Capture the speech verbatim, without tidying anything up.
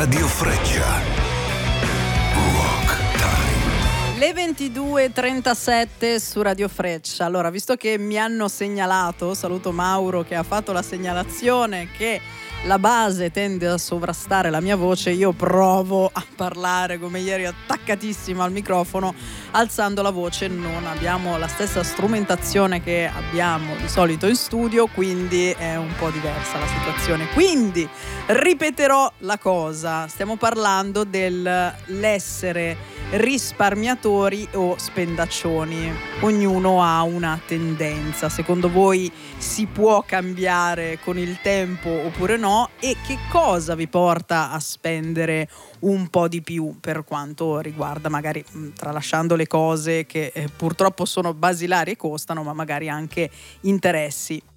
Radio Freccia. Rock Time. Le ventidue e trentasette su Radio Freccia. Allora, visto che mi hanno segnalato, saluto Mauro che ha fatto la segnalazione, che la base tende a sovrastare la mia voce, io provo a parlare come ieri attaccatissima al microfono, alzando la voce. Non abbiamo la stessa strumentazione che abbiamo di solito in studio, quindi è un po' diversa la situazione. Quindi ripeterò la cosa, stiamo parlando dell'essere risparmiatori o spendaccioni. Ognuno ha una tendenza. Secondo voi si può cambiare con il tempo oppure no? E che cosa vi porta a spendere un po' di più per quanto riguarda, magari tralasciando le cose che eh, purtroppo sono basilari e costano, ma magari anche interessi?